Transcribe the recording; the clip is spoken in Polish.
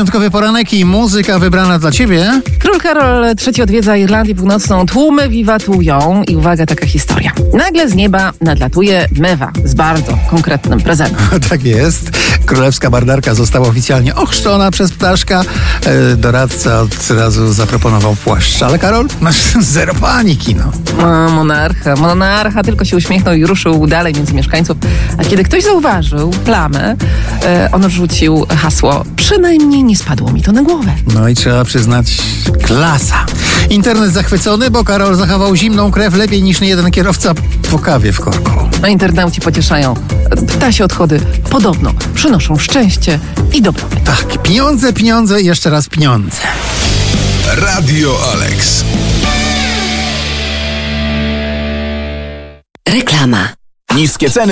Świątkowy poranek i muzyka wybrana dla ciebie. Król Karol III odwiedza Irlandię Północną, tłumy wiwatują i uwaga, taka historia. Nagle z nieba nadlatuje mewa z bardzo konkretnym prezentem. Tak jest. Królewska marynarka została oficjalnie ochrzczona przez ptaszka. Doradca od razu zaproponował płaszcz, ale Karol, masz zero paniki, no. Monarcha tylko się uśmiechnął i ruszył dalej między mieszkańców. A kiedy ktoś zauważył plamę, on rzucił hasło: przynajmniej nie spadło mi to na głowę. No i trzeba przyznać, klasa. Internet zachwycony, bo Karol zachował zimną krew lepiej niż niejeden kierowca po kawie w korku. No internauci pocieszają. Ptasie odchody podobno przynoszą szczęście i dobrobyt. Tak, pieniądze i jeszcze raz pieniądze. Radio Alex. Reklama. Niskie ceny